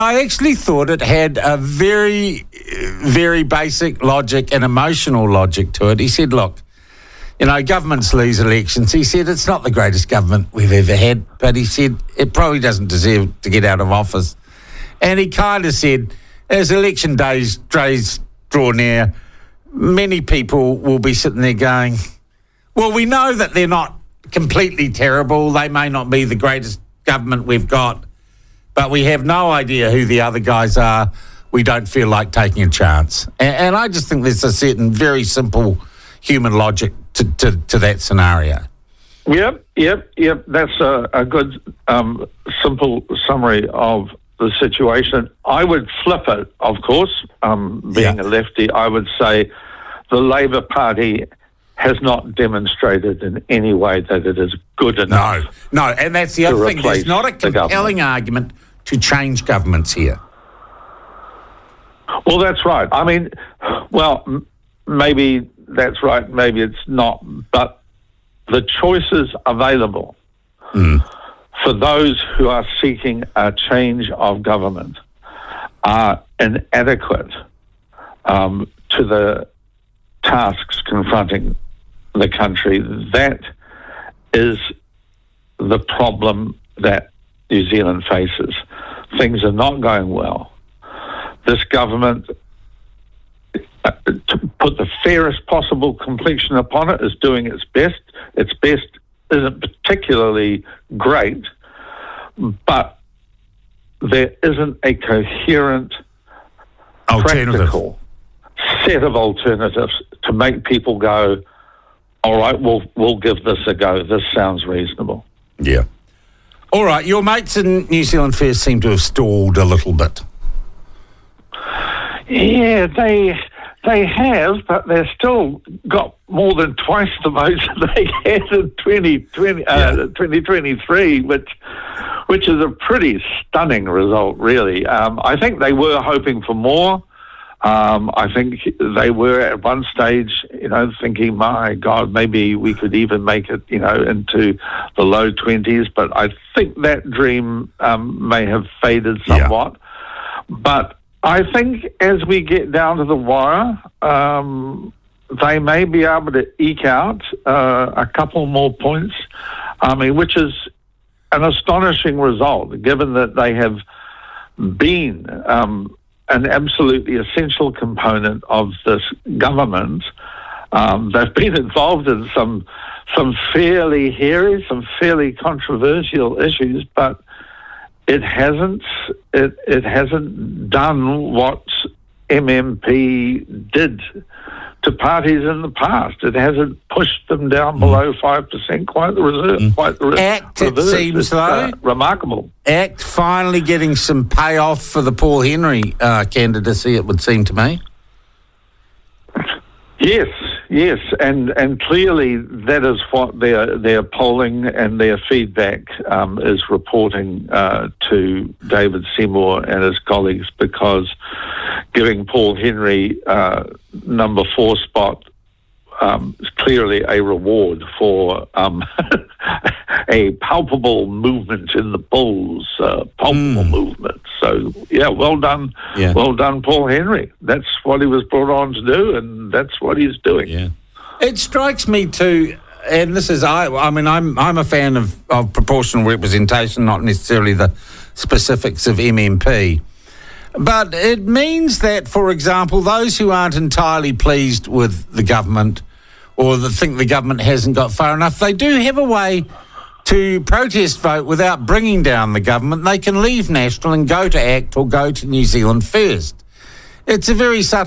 I actually thought it had a very, very basic logic and emotional logic to it. He said, look, governments lose elections. He said it's not the greatest government we've ever had, but he said it probably doesn't deserve to get out of office. And he kind of said, as election days draw near, many people will be sitting there going, well, we know that they're not completely terrible. They may not be the greatest government we've got, but we have no idea who the other guys are. We don't feel like taking a chance. And I just think there's a certain very simple human logic to that scenario. Yep. That's a good, simple summary of the situation. I would flip it, of course, being a lefty. I would say the Labour Party has not demonstrated in any way that it is good enough. No, and that's the other thing. There's not a compelling argument to change governments here. Well, that's right. I mean, maybe that's right, maybe it's not, but the choices available for those who are seeking a change of government are inadequate to the tasks confronting the country. That is the problem that New Zealand faces. Things are not going well. This government, to put the fairest possible complexion upon it, is doing its best. Its best isn't particularly great, but there isn't a coherent, practical set of alternatives to make people go, all right, we'll give this a go. This sounds reasonable. Yeah. All right, your mates in New Zealand First seem to have stalled a little bit. Yeah, they have, but they've still got more than twice the votes that they had in 2023, which is a pretty stunning result, really. I think they were hoping for more. I think they were at one stage, thinking, my God, maybe we could even make it, into the low 20s. But I think that dream may have faded somewhat. Yeah. But I think as we get down to the wire, they may be able to eke out a couple more points, which is an astonishing result, given that they have been an absolutely essential component of this government. They've been involved in some fairly hairy, some fairly controversial issues, but it hasn't done what MMP did to parties in the past. It hasn't pushed them down below 5%. Quite the reverse. ACT, it seems, though. Remarkable. ACT finally getting some payoff for the Paul Henry candidacy, it would seem to me. Yes, and clearly that is what their polling and their feedback is reporting to David Seymour and his colleagues, because giving Paul Henry number 4 spot is clearly a reward for a palpable movement in the polls, movement. So, well done. Yeah. Well done, Paul Henry. That's what he was brought on to do, and that's what he's doing. Yeah. It strikes me too, and this is, I'm a fan of proportional representation, not necessarily the specifics of MMP. But it means that, for example, those who aren't entirely pleased with the government or that think the government hasn't got far enough, they do have a way to protest vote without bringing down the government. They can leave National and go to ACT or go to New Zealand First. It's a very subtle